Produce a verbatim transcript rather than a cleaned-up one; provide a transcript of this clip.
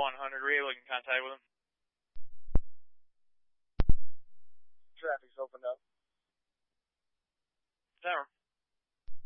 one hundred. Were you able to get in contact with him? Traffic's opened up. Tower.